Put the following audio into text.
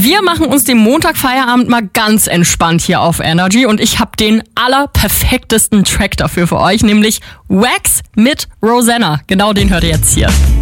Wir machen uns den Montagfeierabend mal ganz entspannt hier auf Energy und ich habe den allerperfektesten Track dafür für euch, nämlich Wax mit Rosanna. Genau den hört ihr jetzt hier.